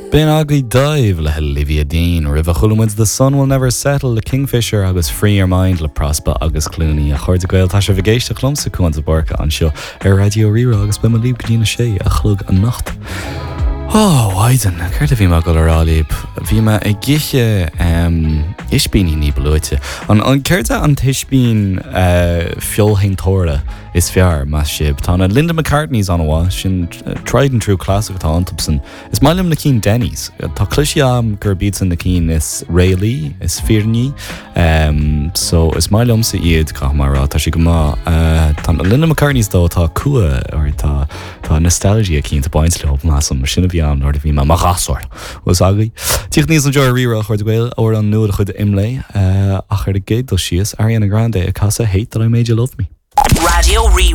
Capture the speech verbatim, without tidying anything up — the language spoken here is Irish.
Bin agli dive le Olivia Dean, River Hulumans, The Sun Will Never Settle, Le Kingfisher, agus Free Your Mind, Le Prosper, agus Clooney, a chuir de gael tá sé bhgéiste chlumsa cuan sa barca an seo ar Radio Rira agus be ma líb godína sé a chlug an nacht. Oh, waiden, ceirta bhí me go arálíb. Bhí me ag giche um, isbíní ní beluite. An, an ceirta an tiisbín uh, fiolhain tóra is fear mas sib. Tá na Linda McCartney's an bhá, sin uh, tried and true classic tá antopsan. Is mailim na cín Denny's. Tá cluisiam gur bítan na cín is Rayleigh, is Fearní. Um, so is mailim sa iad cá marrá, tá si go má. Uh, tá na Linda McCartney's dó tá cua, or tá, tá nostalgia cín tá baint le hop masam, mar sinna bhí an or bhí ma marasor was agli. Tíoch níos an joy rira chuir gweil or an nuad chuid imlé uh, a chuir a géad do sias Ariana Grande a casa Hate That I Made You Love Me. Radio Rira.